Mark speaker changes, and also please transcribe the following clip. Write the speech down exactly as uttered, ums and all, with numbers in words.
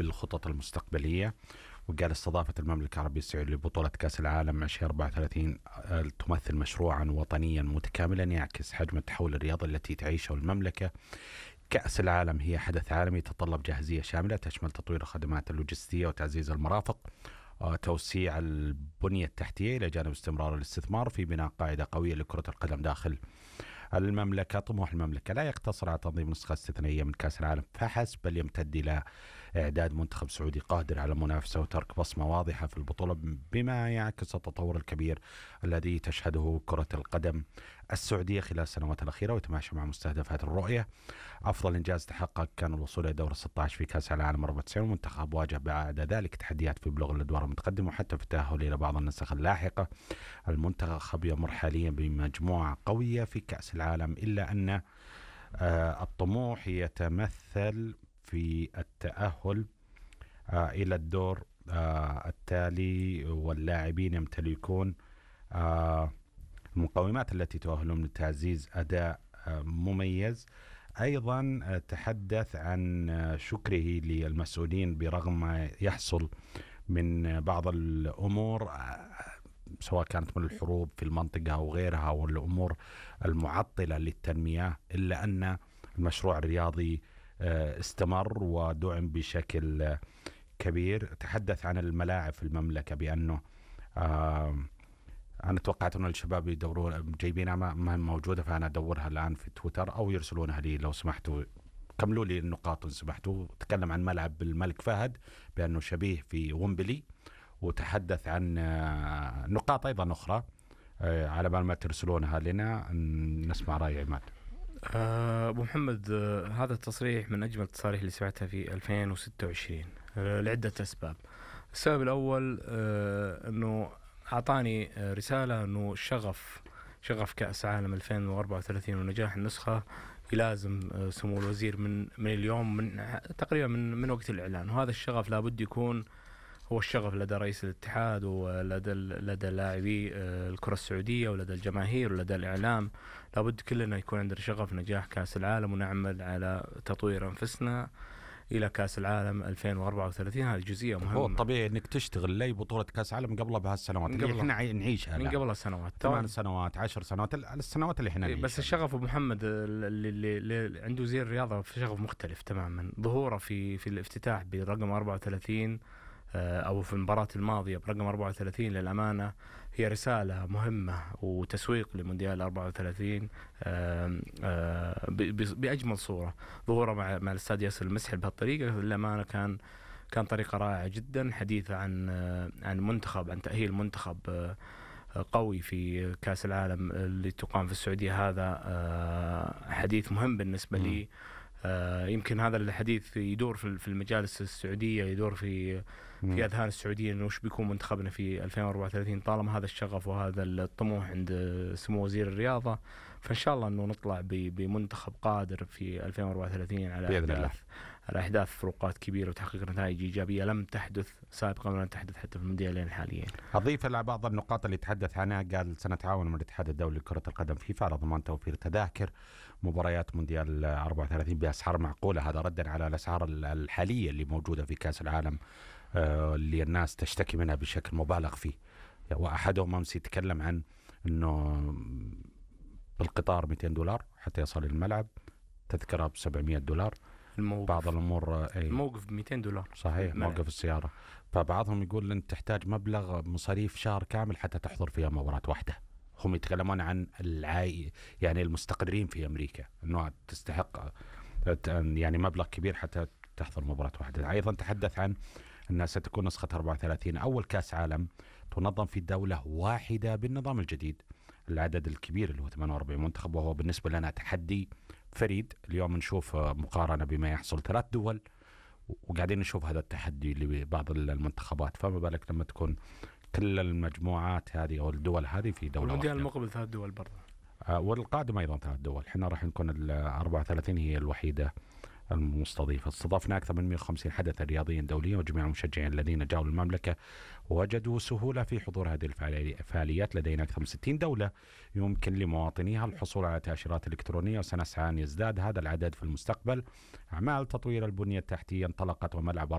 Speaker 1: بالخطط المستقبلية، وقال استضافة المملكة العربية السعودية لبطولة كأس العالم ألفين وأربعة وثلاثين تمثل مشروعا وطنيا متكاملا يعكس حجم التحول الرياضي التي تعيشه المملكة. كأس العالم هي حدث عالمي يتطلب جاهزية شاملة تشمل تطوير الخدمات اللوجستية وتعزيز المرافق، توسيع البنية التحتية إلى جانب استمرار الاستثمار في بناء قاعدة قوية لكرة القدم داخل المملكة. طموح المملكة لا يقتصر على تنظيم نسخة استثنائية من كأس العالم فحسب، بل يمتد إلى إعداد منتخب سعودي قادر على المنافسة وترك بصمة واضحة في البطولة، بما يعكس التطور الكبير الذي تشهده كرة القدم السعودية خلال السنوات الأخيرة ويتماشى مع مستهدفات الرؤية. أفضل إنجاز تحقق كان الوصول إلى دور ستة عشر في كأس العالم أربعة وتسعين، والمنتخب واجه بعد ذلك تحديات في بلوغ الأدوار المتقدمة وحتى في التأهل إلى بعض النسخ اللاحقة. المنتخب يمر حاليا بمجموعة قوية في كأس العالم، إلا أن آه الطموح يتمثل في التأهل آه إلى الدور آه التالي، واللاعبين يمتلكون آه المقومات التي تؤهلهم لتعزيز أداء آه مميز. أيضا آه تحدث عن آه شكره للمسؤولين برغم ما يحصل من بعض الأمور آه سواء كانت من الحروب في المنطقة أو غيرها والأمور المعطلة للتنمية، إلا أن المشروع الرياضي استمر ودعم بشكل كبير. تحدث عن الملاعب في المملكة بأنه أنا توقعت أن الشباب يدورون جايبينها ما موجودة، فأنا أدورها الآن في تويتر أو يرسلونها لي لو سمحتوا. كملوا لي النقاط إن سمحتوا. تكلم عن ملعب الملك فهد بأنه شبيه في ومبلي، وتحدث عن نقاط أيضا أخرى. على بال ما ترسلونها لنا نسمع رأي عماد.
Speaker 2: أبو محمد، هذا التصريح من أجمل التصاريح اللي سمعتها في ألفين وستة وعشرين لعدة أسباب. السبب الأول أنه أعطاني رسالة أنه شغف شغف كأس عالم ألفين وأربعة وثلاثين ونجاح النسخة يلازم سمو الوزير من من اليوم، من تقريبا من من وقت الإعلان. وهذا الشغف لابد يكون هو الشغف لدى رئيس الاتحاد ولدى لدى لاعبي الكرة السعودية ولدى الجماهير ولدى الإعلام. لابد كلنا يكون عندنا شغف نجاح كأس العالم ونعمل على تطوير أنفسنا إلى كأس العالم ألفين وأربعة وثلاثين. هذه جزئية مهمة.
Speaker 1: هو الطبيعي إنك تشتغل لي بطولة كأس العالم قبل بهالسنوات اللي إحنا نعيشها
Speaker 2: من قبل السنوات
Speaker 1: ثمان سنوات عشر سنوات السنوات اللي إحنا نعيشها.
Speaker 2: بس الشغف أبو محمد اللي, اللي, اللي عنده وزير الرياضة في شغف مختلف تماما. ظهوره في في الافتتاح برقم أربعة وثلاثين أو في المباراة الماضية برقم أربعة وثلاثين للأمانة هي رسالة مهمة وتسويق لمونديال أربعة وثلاثين بأجمل صورة. ظهوره مع مع الاستاد ياسر المسحل بهالطريقة للأمانة كان كان طريقة رائعة جدا. حديث عن عن منتخب عن تأهيل منتخب قوي في كأس العالم اللي تقام في السعودية، هذا حديث مهم بالنسبة م. لي. آه يمكن هذا الحديث يدور في المجالس السعودية، يدور في مم. في أذهان السعوديين إنه وش بيكون منتخبنا في ألفين وأربعة وثلاثين طالما هذا الشغف وهذا الطموح عند سمو وزير الرياضة. فإن شاء الله إنه نطلع بمنتخب قادر في ألفين وأربعة وثلاثين على أحداث على أحداث فروقات كبيرة وتحقيق نتائج إيجابية لم تحدث سابقا ولن تحدث حتى في المونديالين الحاليين.
Speaker 1: أضيف على بعض النقاط اللي تحدث عنها. قال سنتعاون مع الاتحاد الدولي لكرة القدم فيفا على ضمان توفير تذاكر مباريات مونديال أربعة وثلاثين بأسعار معقولة. هذا ردا على الأسعار الحالية اللي موجودة في كأس العالم اللي الناس تشتكي منها بشكل مبالغ فيه. وأحدهم أمس يتكلم عن أنه بالقطار مئتين دولار حتى يصل الملعب، تذكرة ب سبعمئة دولار.
Speaker 2: الموقف.
Speaker 1: بعض الأمور
Speaker 2: الموقف ب مئتين دولار
Speaker 1: صحيح، موقف السيارة. فبعضهم يقول أن تحتاج مبلغ مصاريف شهر كامل حتى تحضر فيها مباراة واحدة. هم يتكلمون عن العاي يعني المستقرين في أمريكا أنه تستحق يعني مبلغ كبير حتى تحضر مباراة واحدة. أيضا تحدث عن أنها ستكون نسخة أربعة وثلاثين أول كأس عالم تنظم في دولة واحدة بالنظام الجديد. العدد الكبير اللي هو ثمانية وأربعين منتخب، وهو بالنسبة لنا تحدي فريد. اليوم نشوف مقارنة بما يحصل ثلاث دول وقاعدين نشوف هذا التحدي لبعض المنتخبات، فما بالك لما تكون كل المجموعات هذه أو الدول هذه في دولة واحدة.
Speaker 2: المقبل ثلاث دول برضه
Speaker 1: آه والقادم أيضا ثلاث دول. احنا راح نكون ال أربعة وثلاثين هي الوحيدة المستضيفة. استضفنا أكثر من مئة وخمسين حدثا رياضيا دوليا، وجميع المشجعين الذين جاءوا للمملكة وجدوا سهولة في حضور هذه الفعاليات. لدينا أكثر من ستين دولة يمكن لمواطنيها الحصول على تأشيرات إلكترونية، وسنسعى أن يزداد هذا العدد في المستقبل. أعمال تطوير البنية التحتية انطلقت وملعب